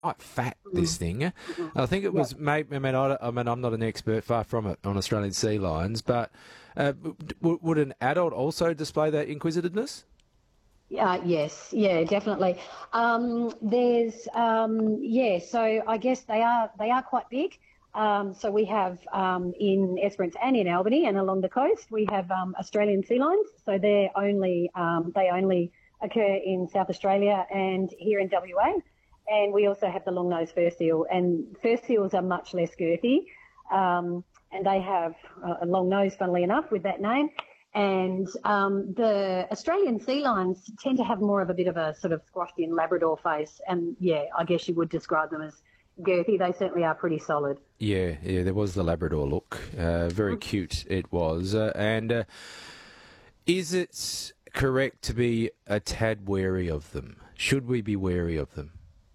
quite fat, this thing. I think it was, maybe, I'm not an expert, far from it, on Australian sea lions, but would an adult also display that inquisitiveness? Yes, yeah, definitely. So I guess they are quite big. So we have in Esperance and in Albany and along the coast, we have Australian sea lions. So they only occur in South Australia and here in WA. And we also have the long-nosed fur seal. And fur seals are much less girthy, and they have a long nose, funnily enough, with that name. And the Australian sea lions tend to have more of a bit of a sort of squashed-in Labrador face. And, yeah, I guess you would describe them as girthy. They certainly are pretty solid. Yeah, there was the Labrador look. Very cute it was. Is it correct to be a tad wary of them? Should we be wary of them?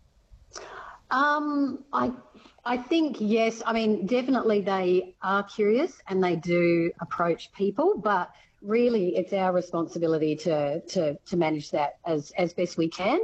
I think, yes. I mean, definitely they are curious and they do approach people, but really it's our responsibility to manage that as best we can.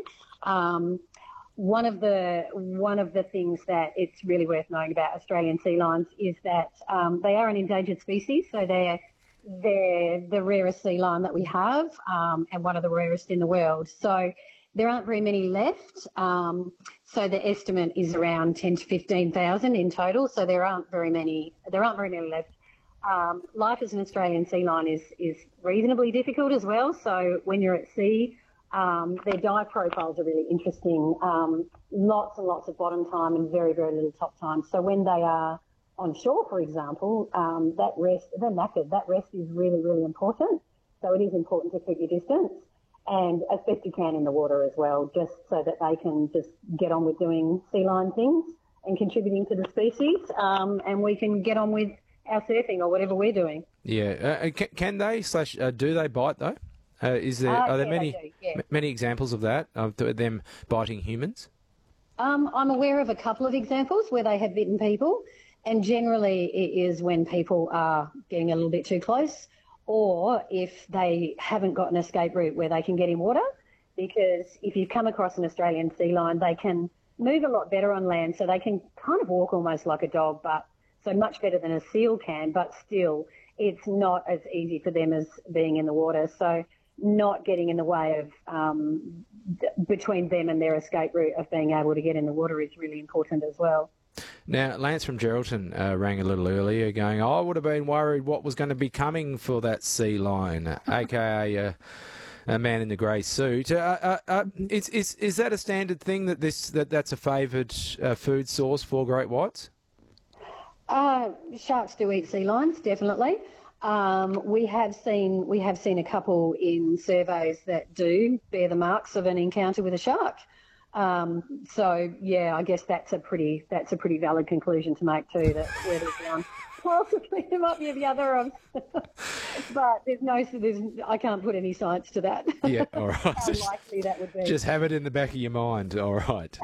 One of the things that it's really worth knowing about Australian sea lions is that they are an endangered species, so they're the rarest sea lion that we have, and one of the rarest in the world. So there aren't very many left. So the estimate is around 10 to 15,000 in total. So there aren't very many left. Life as an Australian sea lion is reasonably difficult as well. So when you're at sea, their dive profiles are really interesting. Lots and lots of bottom time and very, very little top time. So when they are on shore, for example, they're knackered. That rest is really, really important. So it is important to keep your distance, and as best you can in the water as well, just so that they can just get on with doing sea lion things and contributing to the species, and we can get on with our surfing or whatever we're doing. Yeah. Can they / do they bite though? Are there many examples of that, of them biting humans? I'm aware of a couple of examples where they have bitten people, and generally it is when people are getting a little bit too close, or if they haven't got an escape route where they can get in water, because if you come across an Australian sea lion, they can move a lot better on land, so they can kind of walk almost like a dog, but so much better than a seal can, but still it's not as easy for them as being in the water. So not getting in the way of between them and their escape route of being able to get in the water is really important as well. Now, Lance from Geraldton rang a little earlier going, I would have been worried what was going to be coming for that sea lion, aka a man in the grey suit. Is that a standard thing that's a favoured food source for great whites? Sharks do eat sea lions, definitely. We have seen a couple in surveys that do bear the marks of an encounter with a shark. So yeah, I guess that's a pretty valid conclusion to make too. That whether it's one, possibly there might be the other of, but I can't put any science to that. Yeah, all right. How likely that would be. Just have it in the back of your mind. All right.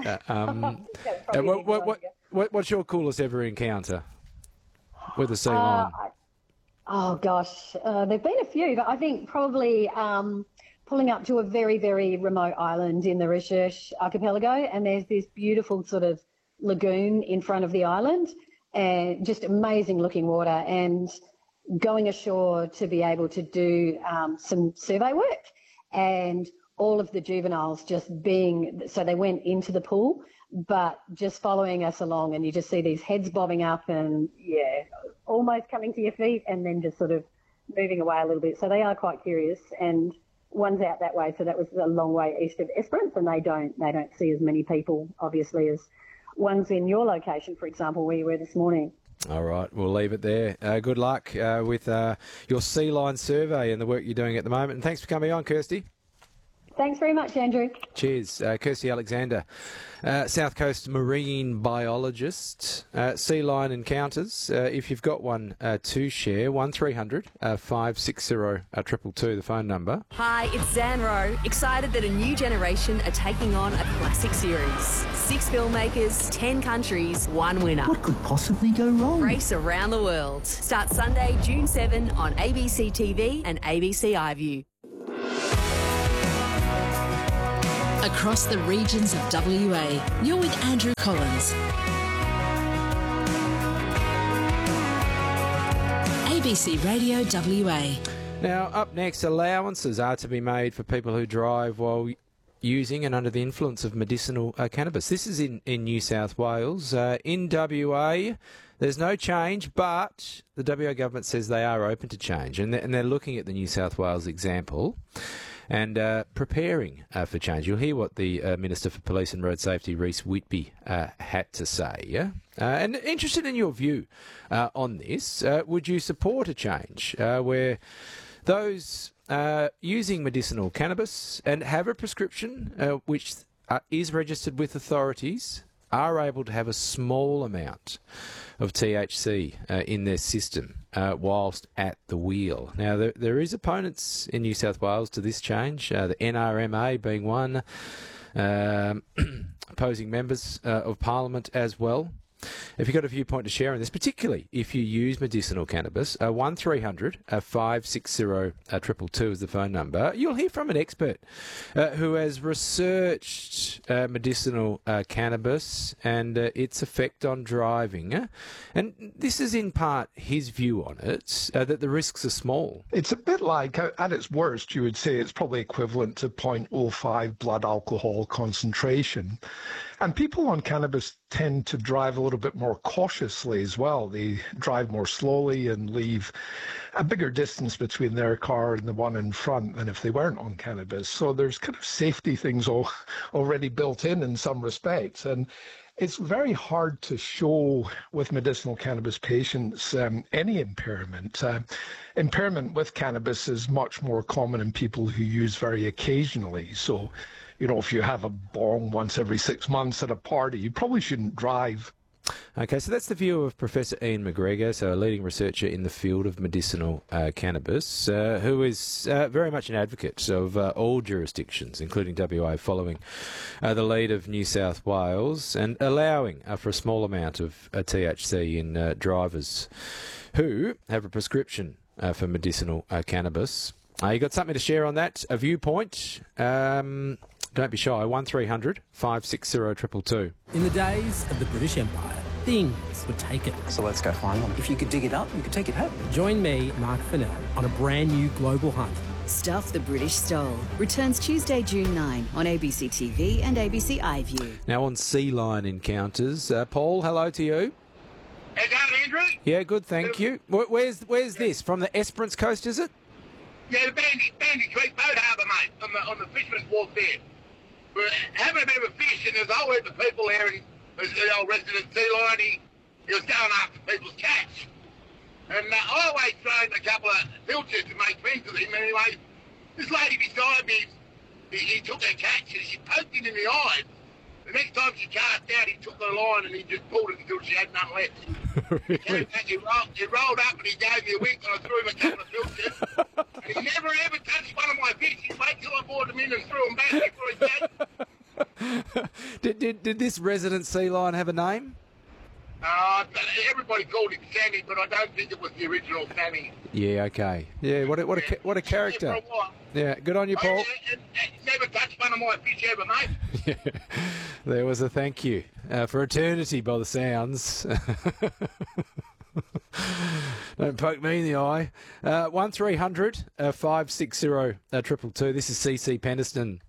What's your coolest ever encounter with a sea lion? Oh gosh, there've been a few, but I think probably pulling up to a very, very remote island in the Recherche Archipelago, and there's this beautiful sort of lagoon in front of the island, and just amazing looking water, and going ashore to be able to do some survey work, and all of the juveniles so they went into the pool, but just following us along, and you just see these heads bobbing up and, yeah, almost coming to your feet and then just sort of moving away a little bit. So they are quite curious, and one's out that way, so that was a long way east of Esperance, and they don't see as many people, obviously, as ones in your location, for example, where you were this morning. All right, we'll leave it there. Good luck with your sea lion survey and the work you're doing at the moment, and thanks for coming on, Kirsty. Thanks very much, Andrew. Cheers. Kirsty Alexander, South Coast marine biologist. Sea lion encounters. If you've got one to share, 1300 560 222, the phone number. Hi, it's Zan Rowe. Excited that a new generation are taking on a classic series. 6 filmmakers, 10 countries, 1 winner. What could possibly go wrong? Race around the world. Start Sunday, June 7 on ABC TV and ABC iView. across the regions of WA. You're with Andrew Collins. ABC Radio WA. Now, up next, allowances are to be made for people who drive while using and under the influence of medicinal cannabis. This is in New South Wales. In WA, there's no change, but the WA government says they are open to change, and they're looking at the New South Wales example and preparing for change. You'll hear what the Minister for Police and Road Safety, Reece Whitby, had to say. Yeah? And interested in your view on this, would you support a change where those using medicinal cannabis and have a prescription which is registered with authorities are able to have a small amount of THC in their system whilst at the wheel? Now, there is opponents in New South Wales to this change, the NRMA being one, opposing members of Parliament as well. If you've got a viewpoint to share on this, particularly if you use medicinal cannabis, 1300 560 222 is the phone number. You'll hear from an expert who has researched medicinal cannabis and its effect on driving. And this is in part his view on it, that the risks are small. It's a bit like, at its worst, you would say it's probably equivalent to 0.05 blood alcohol concentration. And people on cannabis tend to drive a little bit more cautiously as well. They drive more slowly and leave a bigger distance between their car and the one in front than if they weren't on cannabis. So there's kind of safety things already built in some respects. And it's very hard to show with medicinal cannabis patients any impairment. Impairment with cannabis is much more common in people who use very occasionally. So, you know, if you have a bong once every 6 months at a party, you probably shouldn't drive. Okay, so that's the view of Professor Ian McGregor, so a leading researcher in the field of medicinal cannabis, who is very much an advocate of all jurisdictions, including WA, following the lead of New South Wales and allowing for a small amount of THC in drivers who have a prescription for medicinal cannabis. You got something to share on that? A viewpoint? Don't be shy. 1300 560 222. In the days of the British Empire, things were taken. So let's go find them. If you could dig it up, you could take it home. Join me, Mark Fennell, on a brand new global hunt. Stuff the British Stole returns Tuesday, June 9 on ABC TV and ABC iView. Now on Sea Lion Encounters. Paul, hello to you. How's that, Andrew? Yeah, good, thank you. Where's this? From the Esperance Coast, is it? Yeah, the Bandy Creek Boat Harbour, mate, on the Fisherman's Wharf there. We're having a bit of a fish, and there's a whole heap of people there, and there's the old resident Sea Lion, he was going after people's catch. And I always trained a couple of filters to make friends with him. Anyway, this lady beside me, he took her catch and she poked him in the eye. The next time she cast out, he took the line and he just pulled it until she had none left. He came back, he rolled up and he gave me a wink, and I threw him a couple of filters. And he never ever touched one of my fish. He waited till I brought them in and threw them back before he did. Did this resident sea lion have a name? Everybody called him Sammy, but I don't think it was the original Sammy. Yeah, okay. Yeah, what a character. Yeah, good on you, Paul. Never touched one of my fish ever, mate. Yeah, there was a thank you for eternity by the sounds. Don't poke me in the eye. 1300 560 222. This is CC Peniston